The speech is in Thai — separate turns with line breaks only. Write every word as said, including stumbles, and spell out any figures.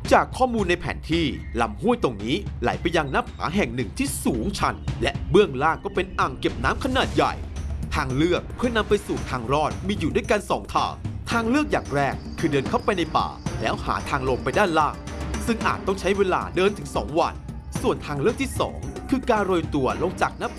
จากข้อมูลในแผนที่ลำห้วยตรงนี้ไหลไปยังหน้าผาแห่งหนึ่งที่สูงชันและเบื้องล่างก็เป็นอ่างเก็บน้ำขนาดใหญ่ทางเลือกเพื่อนำไปสู่ทางรอดมีอยู่ด้วยกันสองทางทางเลือกอย่างแรกคือเดินเข้าไปในป่าแล้วหาทางลงไปด้านล่างซึ่งอาจต้องใช้เวลาเดินถึงสองวันส่วนทางเลือกที่สองคือการโรยตัวลงจากหน้าผ